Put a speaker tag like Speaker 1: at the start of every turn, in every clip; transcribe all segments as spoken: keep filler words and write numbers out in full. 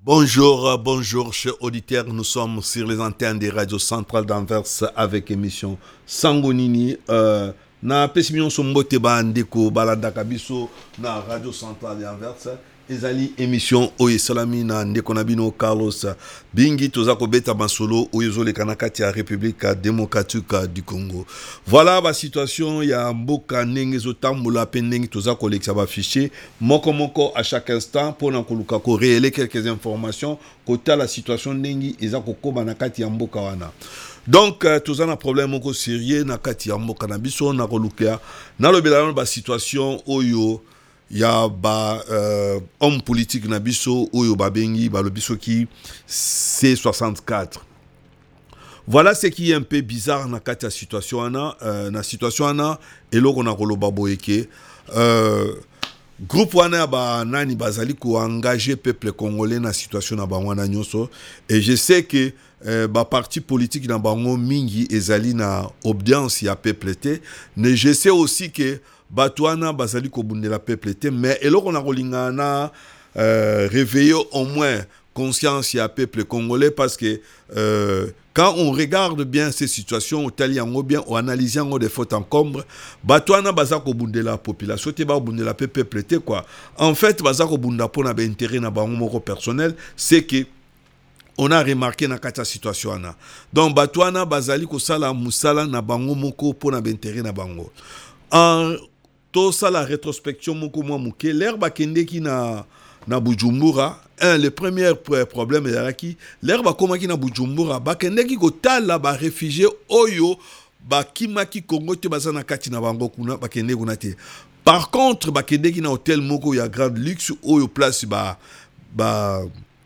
Speaker 1: Bonjour, euh, bonjour, chers auditeurs. Nous sommes sur les antennes des radios centrales d'Anvers avec émission Sangonini. Euh, na pesimilon sombote ba ndeko balanda kabiso na radio centrale d'Anvers. Ezali émission oye salami na ndeko nabino Carlos Bingi toza kobeta masolo oyezo le kanakati ya République démocratique du Congo. Voilà la situation ya mboka ndenge zotambola pe ndenge toza kolekisa ba fichier moko moko à chaque instant pour na koluka ko révéler quelques informations kota la situation ndenge eza kokoba na kati ya mboka wana. Donc euh, toza na problème moko sérieux na kati ya mboka na biso na koluka na lobela ba situation oyo ya ba euh, homme politique na biso oyo babengi ba lobiso ki C soixante-quatre. Voilà ce qui est un peu bizarre na kati ya situation ana euh, na situation ana eloko na koloba boyeke euh, groupe wana ba nani bazali ko engager peuple congolais na situation na bango na nyonso et je sais que euh, ba parti politique na bango mingi ezali na obédience ya peuple te mais je sais aussi que Batouana bazali kobundela peuple te mais eloko na kolinga na euh, réveiller au moins conscience ya peuple congolais parce que euh, quand on regarde bien ces situations, on bien, on analyse des fautes en combre, Batouana bazako bundela la population, te ba bundela la peuple te quoi. En fait, bazako bunda pour na intérêt na bango moko personnel, c'est que on a remarqué na kata situation na. Donc Batouana bazali ko sala musala na bango moko pour na intérêt na bango. En tout ça la rétrospection moko mwa muke l'air bakende ki na na Bujumbura un le premier problème est là qui l'air bakoma ki na Bujumbura bakende ki ko tala ba réfugié oyo bakima ki Congo te bazana kati na bango kuna bakende kuna te. Par contre bakende ki na hôtel moko ya grand luxe oyo place ba ba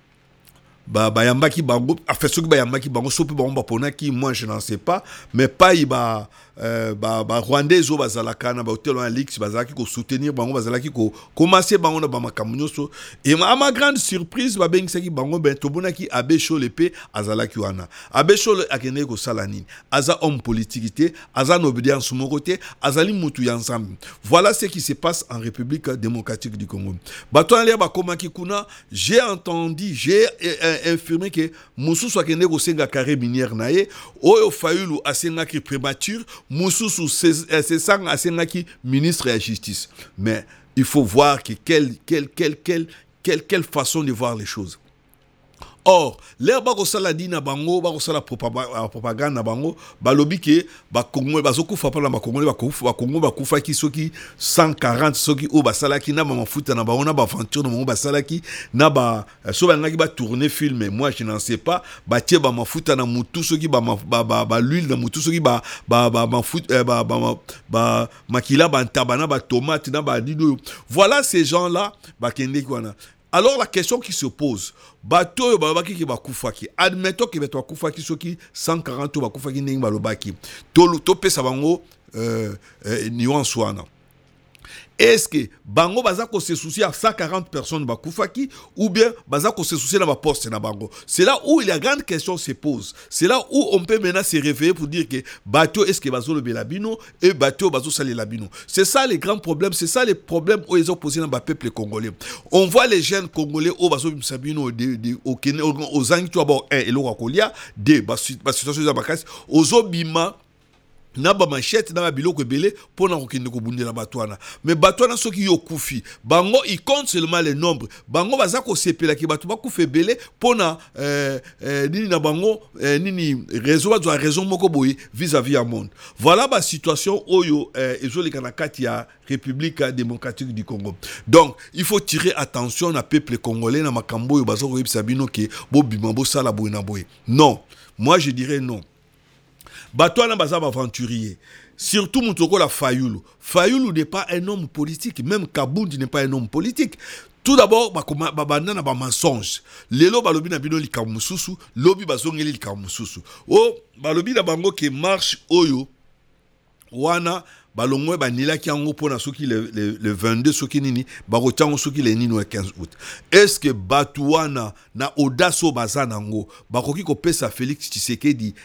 Speaker 1: ba ba yambaki bango afin soki ba yambaki bango sopi bango ba pona ki moi je n'en sais pas mais pas il ba euh, ba ba rwandais zo bazalaka na ba hôtel en luxe bazalaki ko soutenir bango bazalaki ko commencer bango na ba makamunyo so et ma, ma grande surprise ba bengi saki bango ben tobona ki abesho lepe azalaki wana abesho akene ko salani aza homme politique te aza obédience moko te azali mutu ya ensemble. Voilà ce qui se passe en République démocratique du Congo. Bato aller ba komaki kuna j'ai entendu j'ai euh, infirmé que mususu akene ko senga carré minière nae oyo fayulu asenga ki prémature mususu c'est ça asenga ki ministre de la justice. Mais il faut voir que quelle quelle quelle quelle quelle quelle façon de voir les choses. Or, l'air bako sala di na bango, bako sala propagande na bango, balobi ke ba Congo bazoko fa pa na ba Congo ba kufa ba Congo ba kufa ki soki cent quarante soki o ba sala ki na ba mafuta na bango na ba aventure na bango ba sala ki na ba so ba ngaki ba tourner film moi je n'en sais pas ba tie ba mafuta na mutu soki ba ba ba, ba l'huile na mutu soki ba ba ba mafuta ba ba ba makila ba tabana ba tomate na ba dido. Voilà ces gens là ba kende kwana. Alors la question qui se pose, bateau balobaki ki bakufaki, admettons que bateau bakufaki soki cent quarante bakufaki ndenge balobaki, to to pesa bango euh, euh, nuance wana. Est-ce que bango bazako se soucie à cent quarante personnes bakufaki ou bien bazako se soucie dans ma poste na bango? C'est là où la grande question se pose. C'est là où on peut maintenant se réveiller pour dire que bateau est-ce que bazo le belabino et bateau bazo sale labino. C'est ça les grands problèmes, c'est ça les problèmes où ils ont posé dans le peuple congolais. On voit les jeunes congolais au bazo bimsabino de de au Kenya aux angi tu abord un et l'eau akolia de bas situation de bakasi aux obima na ba machette na biloko belé pour na kokende ko bundela batwana mais batwana soki yo kufi bango il compte seulement les nombres bango baza ko sepela ki batu ba kufe belé pour na euh, euh, nini na bango euh, nini réseau ba raison moko boyi vis-à-vis à monde. Voilà ba situation oyo euh, ezoli kana kati ya République démocratique du Congo. Donc il faut tirer attention na peuple congolais na makambo yo bazo ko yebisa bino ke bo bimambo sala boyi na boyi. Non, moi je dirais non. Batouana Bazab aventurier. Surtout Moutoko la Fayoulou. Fayoulou n'est pas un homme politique. Même Kabound n'est pas un homme politique. Tout d'abord, babanda na ba mensonge. Lelo balobi na bino likamususu, lobi bazongeli likamususu. Oh, balobi na bango ke marche oyo wana balongwe banila ki ango pona soki le, le, le vingt-deux soki nini bakotiango soki le nini le quinze août. Est-ce que Batouana na audace bazana ngo bakoki ko pesa Félix Tshisekedi